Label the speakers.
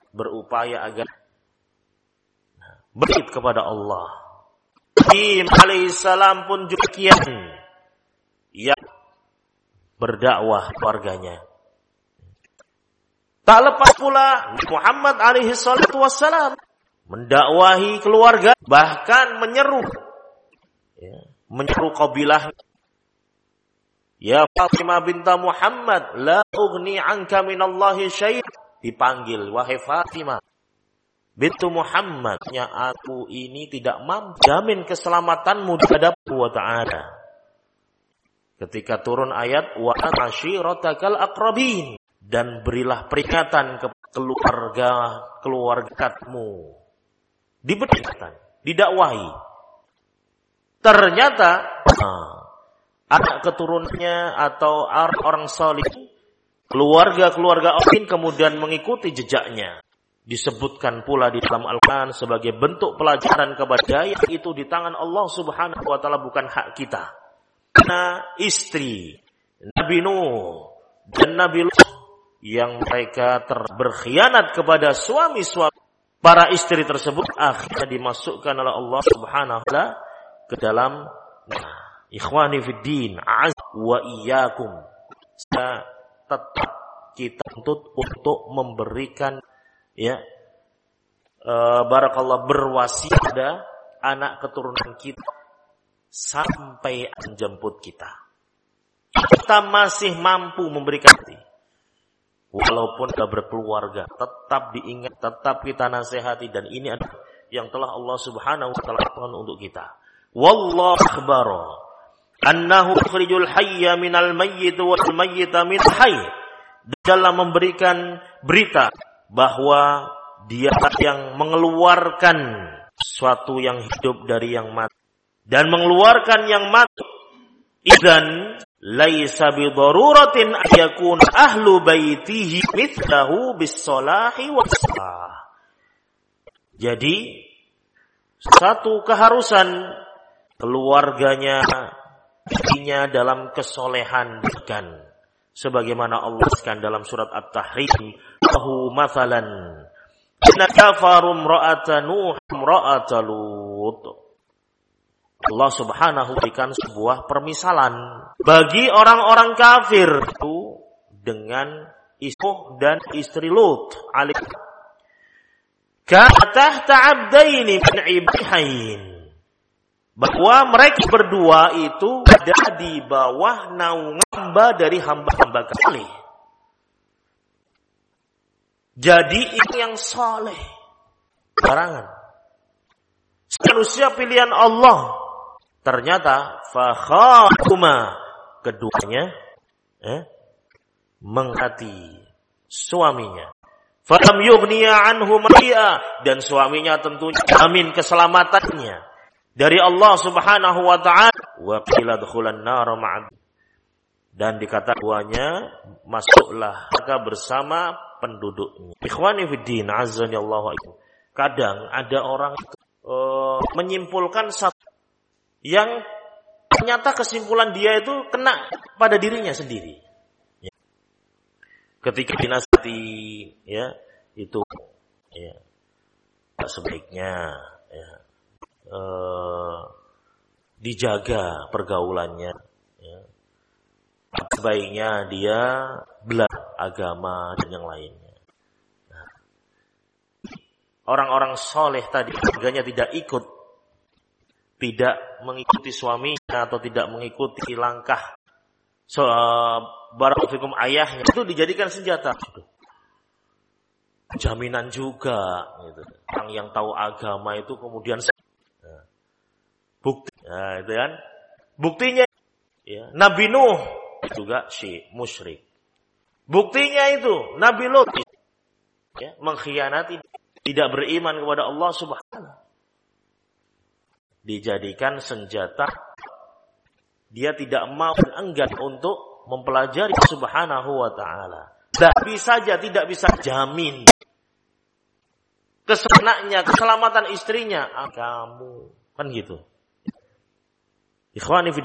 Speaker 1: berupaya agar berit kepada Allah. Ibrahim alaihissalam pun juga kian yang berdakwah keluarganya. Tak lepas pula Muhammad alaihi salatu wassalam mendakwahi keluarga, bahkan menyeru kabilah. Ya Fatimah binta Muhammad, la ughni anka minallahi syai'. Dipanggil, wahai Fatimah bintu Muhammad, aku ini tidak mampu jamin keselamatanmu di hadapan Allah Ta'ala. Ketika turun ayat wa ashiratakal aqrabin, dan berilah peringatan ke keluargamu. Diberikan, didakwahi. Ternyata anak keturunannya atau orang salih, keluarga-keluarga orang kemudian mengikuti jejaknya. Disebutkan pula di dalam Al-Quran sebagai bentuk pelajaran kepada itu di tangan Allah Subhanahu wa taala, bukan hak kita. Karena istri Nabi Nuh dan Nabi Lut yang mereka berkhianat kepada suami-suami para istri tersebut akhirnya dimasukkan oleh Allah Subhanahu wa taala ke dalam ikhwani fid din wa iyyakum. Tetap kita untuk memberikan barakallah berwasiat pada anak keturunan kita sampai menjemput kita. Kita masih mampu memberikan hati. Walaupun sudah berkeluarga, tetap diingat, tetap kita nasihati, dan ini adalah yang telah Allah Subhanahu wa taala lakukan untuk kita. Wallahu akbar. Annahu yukhrijul hayya minal mayyit wal mayyita minal hayy. Dalam memberikan berita bahwa Dia yang mengeluarkan suatu yang hidup dari yang mati dan mengeluarkan yang mati. Idzan laisa bidaruratin ayakun ahlu baitihi mithlahu bis-salahi was-salah. Jadi satu keharusan keluarganya dirinya dalam kesolehan dan sebagaimana Allah sebutkan dalam surat At-Tahrim, "Lahu mathalan inna kafaru imra'ata Nuh imra'ata Lut." Allah Subhanahu berikan sebuah permisalan bagi orang-orang kafir itu dengan Nuh dan istri Lut alaihi tahta 'abdaini min 'ibadihin, bahwa mereka berdua itu ada di bawah naungan hamba dari hamba-hamba kami. Jadi ini yang saleh. Barangan manusia pilihan Allah. Ternyata fakhatuma, keduanya menghati suaminya. Falam yughniya anhu ma'i'a, dan suaminya tentunya jamin keselamatannya dari Allah Subhanahu wa taala. Wa qila dukhulan nar ma'ad, dan dikata duanya masuklah neraka bersama penduduknya. Ikhwani fid din, azani Allah. Kadang ada orang menyimpulkan satu yang ternyata kesimpulan dia itu kena pada dirinya sendiri. Ketika dinasihati, itu sebaiknya dijaga pergaulannya. Sebaiknya dia belajar agama dan yang lainnya. Orang-orang soleh tadi keluarganya tidak mengikuti suaminya atau tidak mengikuti langkah barakallahu fikum ayahnya, itu dijadikan senjata. Jaminan juga gitu. Orang yang tahu agama itu kemudian bukti, itu kan buktinya Nabi Nuh juga musyrik. Buktinya itu Nabi Lut mengkhianati, tidak beriman kepada Allah Subhanahu. Dijadikan senjata. Dia tidak mau dan enggan untuk mempelajari Subhanahu wa ta'ala. Tidak bisa jamin keselamatan istrinya. Kamu kan gitu. Ikhwani